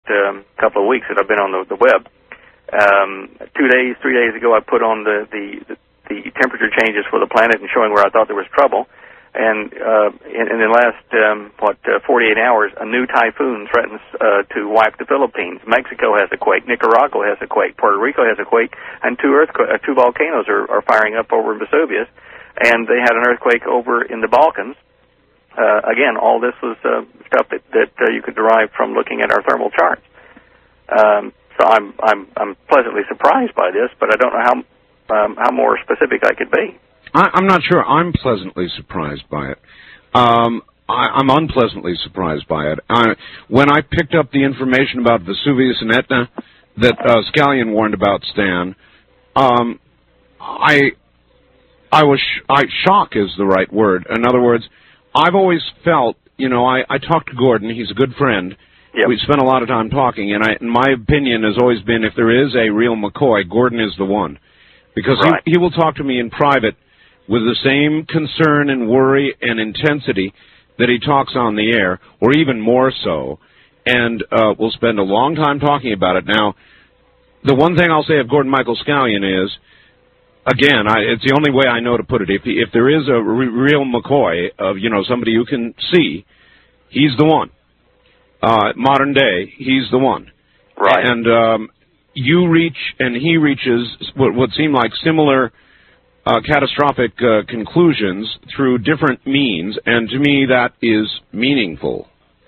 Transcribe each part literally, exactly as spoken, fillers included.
um, couple of weeks that I've been on the, the web. Um, two days, three days ago, I put on the, the, the temperature changes for the planet and showing where I thought there was trouble. And uh, in, in the last, um, what, uh, forty-eight hours, a new typhoon threatens uh, to wipe the Philippines. Mexico has a quake. Nicaragua has a quake. Puerto Rico has a quake. And two earthqu- uh, two volcanoes are, are firing up over in Vesuvius. And they had an earthquake over in the Balkans. Uh, again, all this was uh, stuff that, that uh, you could derive from looking at our thermal charts. Um, so I'm, I'm, I'm pleasantly surprised by this, but I don't know how, um, how more specific I could be. I, I'm not sure I'm pleasantly surprised by it. Um, I, I'm unpleasantly surprised by it. I, when I picked up the information about Vesuvius and Etna that uh, Scallion warned about, Stan, um, I, I was, sh- I, shock is the right word. In other words, I've always felt, you know, I, I talked to Gordon. He's a good friend. Yep. We spent a lot of time talking, and, I, and my opinion has always been if there is a real McCoy, Gordon is the one. Because right. he, he will talk to me in private with the same concern and worry and intensity that he talks on the air, or even more so. And uh, we'll spend a long time talking about it. Now, the one thing I'll say of Gordon Michael Scallion is, again, I, it's the only way I know to put it. If, he, if there is a re- real McCoy, of you know somebody you can see, he's the one. Uh, modern day, he's the one. Right. And um, you reach and he reaches what would seem like similar uh, catastrophic uh, conclusions through different means, and to me that is meaningful.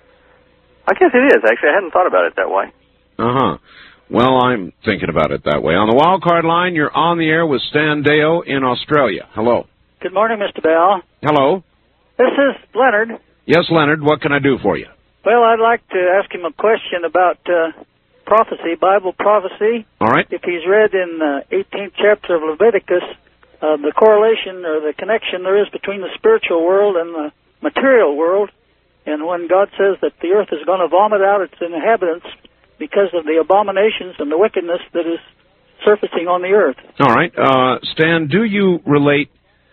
I guess it is, actually. I hadn't thought about it that way. Uh-huh. Well, I'm thinking about it that way. On the wild card line, you're on the air with Stan Deyo in Australia. Hello. Good morning, Mister Bell. Hello. This is Leonard. Yes, Leonard. What can I do for you? Well, I'd like to ask him a question about uh, prophecy, Bible prophecy. All right. If he's read in the eighteenth chapter of Leviticus, uh, the correlation or the connection there is between the spiritual world and the material world, and when God says that the earth is going to vomit out its inhabitants because of the abominations and the wickedness that is surfacing on the earth. All right. Uh, Stan, do you relate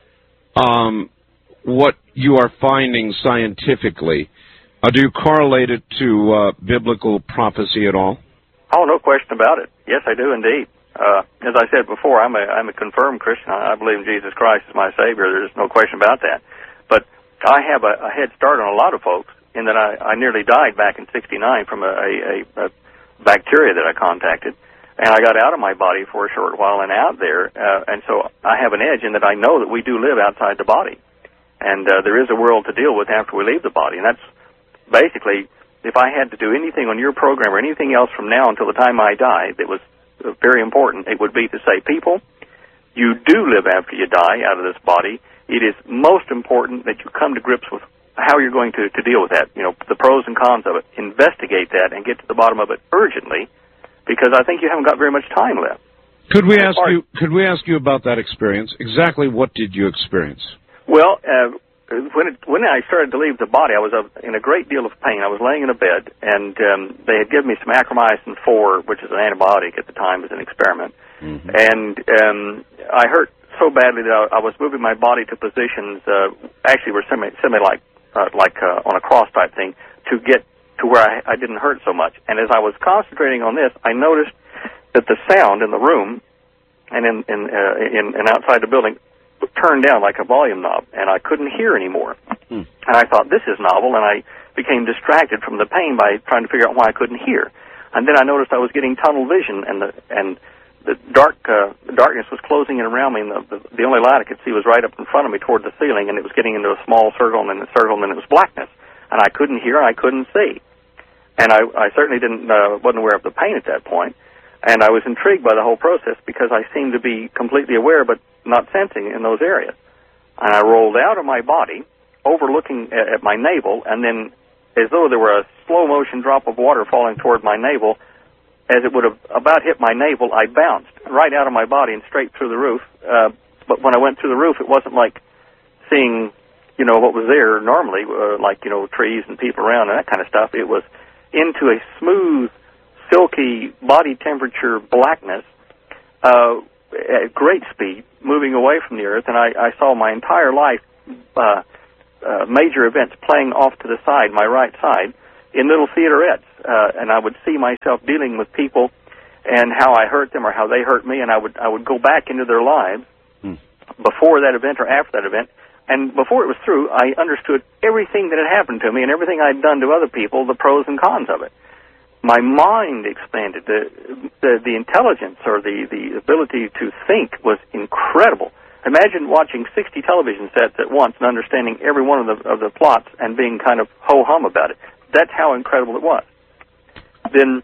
um, what you are finding scientifically? Uh, do you correlate it to uh, biblical prophecy at all? Oh, no question about it. Yes, I do indeed. Uh, as I said before, I'm a I'm a confirmed Christian. I believe in Jesus Christ as my Savior. There's no question about that. But I have a, a head start on a lot of folks in that I, I nearly died back in sixty-nine from a, a, a bacteria that I contacted, and I got out of my body for a short while and out there, uh, and so I have an edge in that I know that we do live outside the body, and uh, there is a world to deal with after we leave the body, and that's basically, if I had to do anything on your program or anything else from now until the time I die that was very important, it would be to say, people, you do live after you die out of this body. It is most important that you come to grips with how you're going to, to deal with that, you know, the pros and cons of it. Investigate that and get to the bottom of it urgently, because I think you haven't got very much time left. Could we ask you, could we ask you about that experience? Exactly what did you experience? Well, uh, When it, when I started to leave the body, I was uh, in a great deal of pain. I was laying in a bed, and um, they had given me some acromycin four, which is an antibiotic at the time, as an experiment. Mm-hmm. And um, I hurt so badly that I, I was moving my body to positions, uh, actually were semi, semi like uh, like uh, on a cross type thing, to get to where I, I didn't hurt so much. And as I was concentrating on this, I noticed that the sound in the room and in in, uh, in, and outside the building turned down like a volume knob, and I couldn't hear anymore. Hmm. And I thought, this is novel, and I became distracted from the pain by trying to figure out why I couldn't hear. And then I noticed I was getting tunnel vision, and the and the dark uh, the darkness was closing in around me, and the, the, the only light I could see was right up in front of me toward the ceiling, and it was getting into a small circle, and then a circle, and then it was blackness. And I couldn't hear, and I couldn't see. And I, I certainly didn't uh, wasn't aware of the pain at that point. And I was intrigued by the whole process because I seemed to be completely aware but not sensing in those areas. And I rolled out of my body, overlooking at, at my navel, and then as though there were a slow-motion drop of water falling toward my navel, as it would have about hit my navel, I bounced right out of my body and straight through the roof. Uh, but when I went through the roof, it wasn't like seeing, you know, what was there normally, uh, like, you know, trees and people around and that kind of stuff. It was into a smooth, silky body temperature blackness uh, at great speed, moving away from the earth, and I, I saw my entire life, uh, uh, major events playing off to the side, my right side, in little theaterettes. Uh, uh, and I would see myself dealing with people and how I hurt them or how they hurt me, and I would I would go back into their lives hmm. before that event or after that event. And before it was through, I understood everything that had happened to me and everything I'd done to other people, the pros and cons of it. My mind expanded. The the, the intelligence or the, the ability to think was incredible. Imagine watching sixty television sets at once and understanding every one of the of the plots and being kind of ho-hum about it. That's how incredible it was. Then,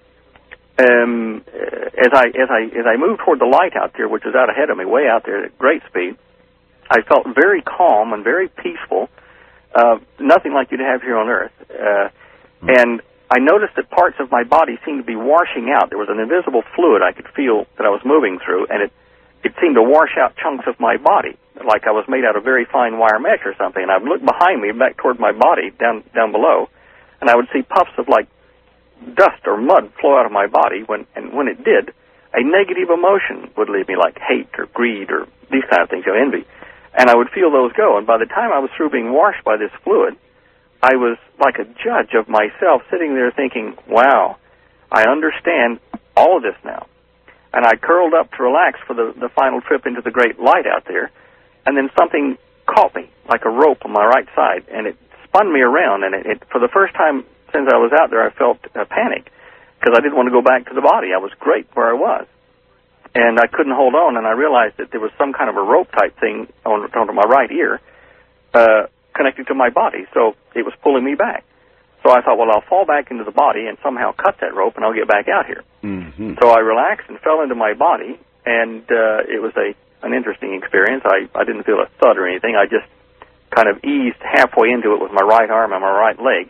um, as I as I as I moved toward the light out there, which was out ahead of me, way out there at great speed, I felt very calm and very peaceful. Uh, nothing like you'd have here on Earth. Uh, and I noticed that parts of my body seemed to be washing out. There was an invisible fluid I could feel that I was moving through, and it it seemed to wash out chunks of my body, like I was made out of very fine wire mesh or something. And I would look behind me, back toward my body, down down below, and I would see puffs of, like, dust or mud flow out of my body. When and when it did, a negative emotion would leave me, like hate or greed or these kind of things, you know, envy. And I would feel those go. And by the time I was through being washed by this fluid, I was like a judge of myself, sitting there thinking, wow, I understand all of this now. And I curled up to relax for the, the final trip into the great light out there, and then something caught me like a rope on my right side, and it spun me around. And it, it for the first time since I was out there, I felt a panic because I didn't want to go back to the body. I was great where I was. And I couldn't hold on, and I realized that there was some kind of a rope-type thing on, on my right ear uh, connected to my body, so it was pulling me back. So I thought, well, I'll fall back into the body and somehow cut that rope, and I'll get back out here. Mm-hmm. So I relaxed and fell into my body, and uh, it was a an interesting experience. I, I didn't feel a thud or anything. I just kind of eased halfway into it with my right arm and my right leg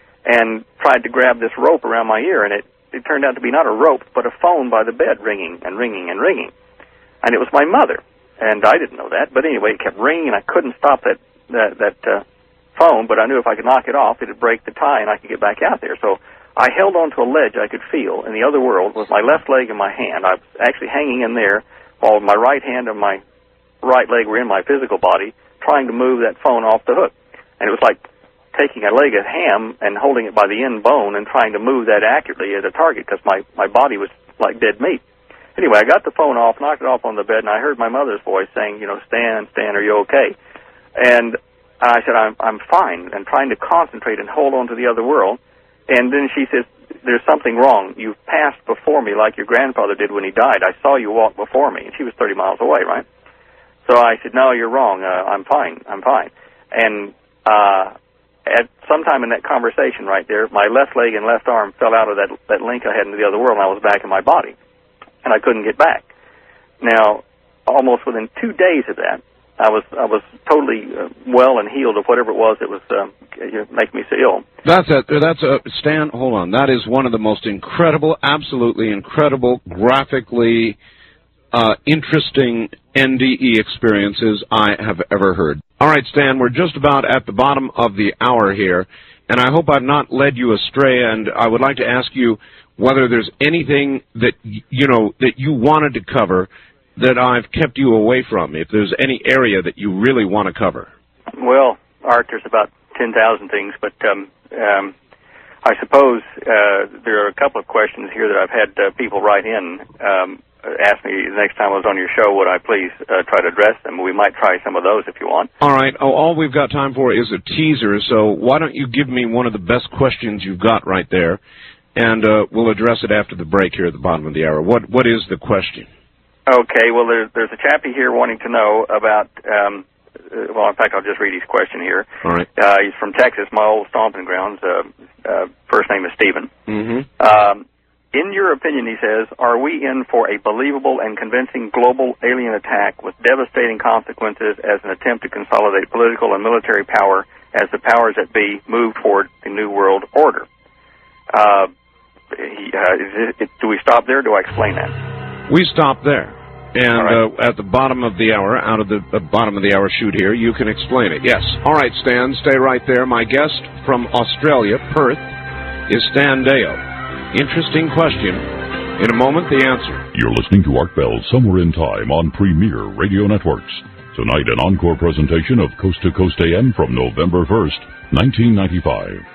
and tried to grab this rope around my ear, and it It turned out to be not a rope, but a phone by the bed ringing and ringing and ringing. And it was my mother. And I didn't know that. But anyway, it kept ringing, and I couldn't stop that that, that uh, phone, but I knew if I could knock it off, it would break the tie, and I could get back out there. So I held on to a ledge I could feel in the other world with my left leg in my hand. I was actually hanging in there while my right hand and my right leg were in my physical body, trying to move that phone off the hook. And it was like taking a leg of ham and holding it by the end bone and trying to move that accurately at a target because my, my body was like dead meat. Anyway, I got the phone off, knocked it off on the bed, and I heard my mother's voice saying, you know, Stan, Stan, are you okay? And I said, I'm, I'm fine, and trying to concentrate and hold on to the other world. And then she says, there's something wrong. You've passed before me like your grandfather did when he died. I saw you walk before me. And she was thirty miles away, right? So I said, no, you're wrong. Uh, I'm fine. I'm fine. And uh, at some time in that conversation right there, my left leg and left arm fell out of that, that link I had into the other world, and I was back in my body. And I couldn't get back. Now, almost within two days of that, I was I was totally uh, well and healed of whatever it was that was uh, making me so ill. That's a that's a Stan. Hold on, that is one of the most incredible, absolutely incredible, graphically uh, interesting N D E experiences I have ever heard. All right, Stan, we're just about at the bottom of the hour here, and I hope I've not led you astray. And I would like to ask you whether there's anything that you know that you wanted to cover that I've kept you away from, if there's any area that you really want to cover. Well, Art, there's about ten thousand things, but um, um, I suppose uh, there are a couple of questions here that I've had uh, people write in, um, ask me the next time I was on your show, would I please uh, try to address them? We might try some of those if you want. All right. Oh, all we've got time for is a teaser, so why don't you give me one of the best questions you've got right there, and uh, we'll address it after the break here at the bottom of the hour. What What is the question? Okay, well, there's, there's a chappie here wanting to know about, um, uh, well, in fact, I'll just read his question here. All right. Uh, he's from Texas, my old stomping grounds. Uh, uh, first name is Stephen. Mm-hmm. Um, in your opinion, he says, are we in for a believable and convincing global alien attack with devastating consequences as an attempt to consolidate political and military power as the powers that be move toward the New World Order? Uh, he, uh, is it, do we stop there, or do I explain that? We stop there, and right. uh, at the bottom of the hour, out of the uh, bottom of the hour shoot here, you can explain it. Yes. All right, Stan, stay right there. My guest from Australia, Perth, is Stan Deyo. Interesting question. In a moment, the answer. You're listening to Art Bell Somewhere in Time on Premier Radio Networks. Tonight, an encore presentation of Coast to Coast A M from November first, nineteen ninety-five.